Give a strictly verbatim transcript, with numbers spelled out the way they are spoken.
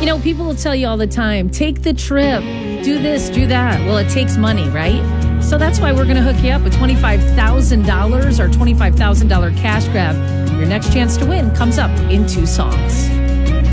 know, people will tell you all the time, take the trip, do this, do that. Well, it takes money, right? So that's why we're going to hook you up with twenty-five thousand dollars or twenty-five thousand dollars cash grab. Your next chance to win comes up in two songs.